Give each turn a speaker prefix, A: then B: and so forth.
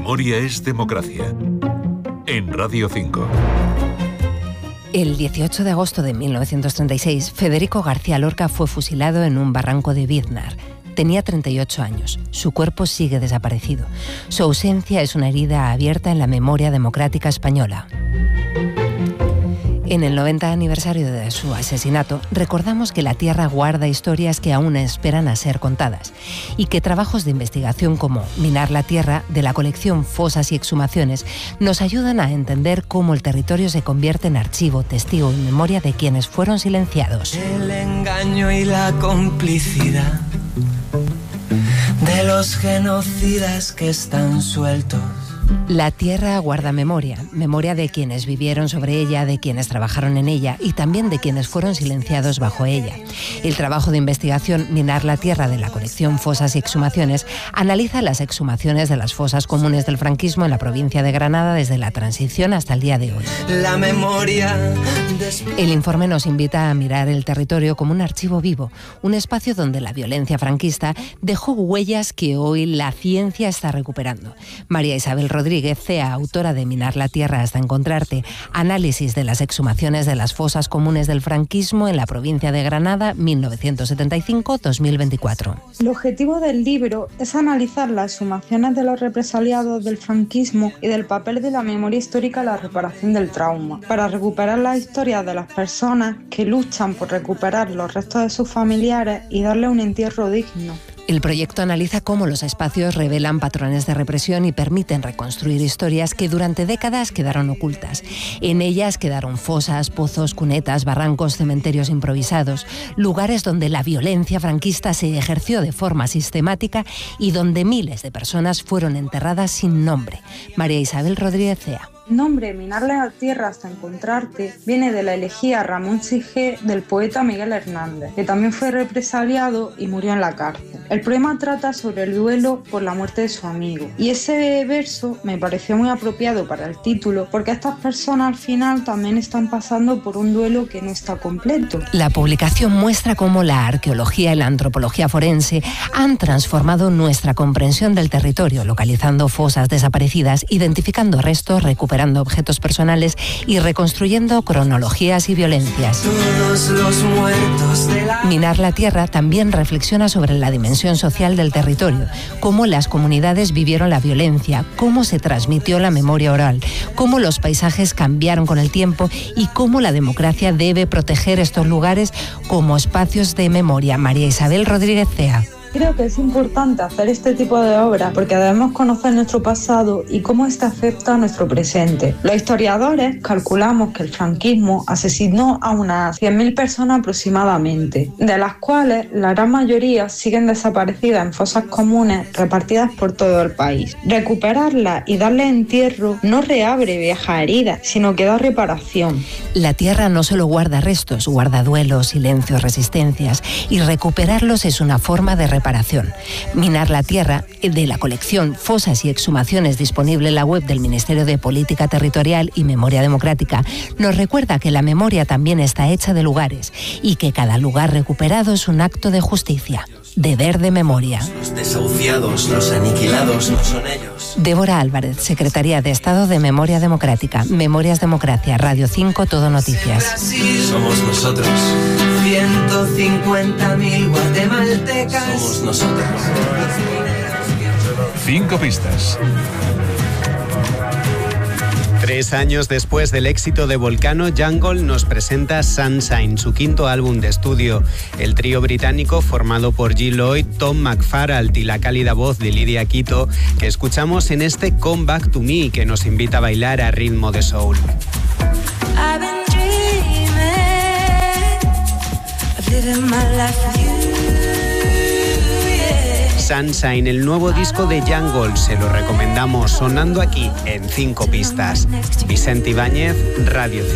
A: Memoria es democracia. En Radio 5.
B: El 18 de agosto de 1936, Federico García Lorca fue fusilado en un barranco de Biznar. Tenía 38 años. Su cuerpo sigue desaparecido. Su ausencia es una herida abierta en la memoria democrática española. En el 90 aniversario de su asesinato, recordamos que la Tierra guarda historias que aún esperan a ser contadas y que trabajos de investigación como Minar la Tierra, de la colección Fosas y Exhumaciones, nos ayudan a entender cómo el territorio se convierte en archivo, testigo y memoria de quienes fueron silenciados.
C: El engaño y la complicidad de los genocidas que están sueltos.
B: La Tierra guarda memoria, memoria de quienes vivieron sobre ella, de quienes trabajaron en ella y también de quienes fueron silenciados bajo ella. El trabajo de investigación Minar la Tierra, de la colección Fosas y Exhumaciones, analiza las exhumaciones de las fosas comunes del franquismo en la provincia de Granada desde la transición hasta el día de hoy.
C: La memoria.
B: El informe nos invita a mirar el territorio como un archivo vivo, un espacio donde la violencia franquista dejó huellas que hoy la ciencia está recuperando. María Isabel Rodríguez Cea, autora de Minar la Tierra hasta encontrarte, análisis de las exhumaciones de las fosas comunes del franquismo en la provincia de Granada, 1975-2024.
D: El objetivo del libro es analizar las exhumaciones de los represaliados del franquismo y del papel de la memoria histórica en la reparación del trauma, para recuperar las historias de las personas que luchan por recuperar los restos de sus familiares y darle un entierro digno.
B: El proyecto analiza cómo los espacios revelan patrones de represión y permiten reconstruir historias que durante décadas quedaron ocultas. En ellas quedaron fosas, pozos, cunetas, barrancos, cementerios improvisados, lugares donde la violencia franquista se ejerció de forma sistemática y donde miles de personas fueron enterradas sin nombre. María Isabel Rodríguez Cea.
D: El nombre Minar la Tierra hasta encontrarte viene de la elegía Ramón Sige del poeta Miguel Hernández, que también fue represaliado y murió en la cárcel. El poema trata sobre el duelo por la muerte de su amigo, y ese verso me pareció muy apropiado para el título, porque estas personas al final también están pasando por un duelo que no está completo.
B: La publicación muestra cómo la arqueología y la antropología forense han transformado nuestra comprensión del territorio, localizando fosas desaparecidas, identificando restos, recuperando objetos personales y reconstruyendo cronologías y violencias.
C: Todos los muertos de la...
B: Minar la Tierra también reflexiona sobre la dimensión social del territorio, cómo las comunidades vivieron la violencia, cómo se transmitió la memoria oral, cómo los paisajes cambiaron con el tiempo y cómo la democracia debe proteger estos lugares como espacios de memoria. María Isabel Rodríguez Cea.
D: Creo que es importante hacer este tipo de obras porque debemos conocer nuestro pasado y cómo este afecta a nuestro presente. Los historiadores calculamos que el franquismo asesinó a unas 100.000 personas aproximadamente, de las cuales la gran mayoría siguen desaparecidas en fosas comunes repartidas por todo el país. Recuperarlas y darle entierro no reabre viejas heridas, sino que da reparación.
B: La tierra no solo guarda restos, guarda duelos, silencios, resistencias, y recuperarlos es una forma de reparación. Minar la Tierra, de la colección Fosas y Exhumaciones disponible en la web del Ministerio de Política Territorial y Memoria Democrática, nos recuerda que la memoria también está hecha de lugares y que cada lugar recuperado es un acto de justicia. Deber de memoria.
C: Los desahuciados, los aniquilados, no son ellos.
B: Débora Álvarez, Secretaría de Estado de Memoria Democrática. Memorias Democracia, Radio 5, Todo Noticias.
C: Somos nosotros. 150.000 guatemaltecas. Somos nosotros.
A: 5 pistas.
E: 3 años después del éxito de Volcano, Jungle nos presenta Sunshine, su quinto álbum de estudio. El trío británico, formado por G. Lloyd, Tom McFarland y la cálida voz de Lydia Quito, que escuchamos en este Come Back to Me, que nos invita a bailar a ritmo de soul. Sunshine, el nuevo disco de Jungle, se lo recomendamos, sonando aquí en 5 pistas. Vicente Ibáñez, Radio 5.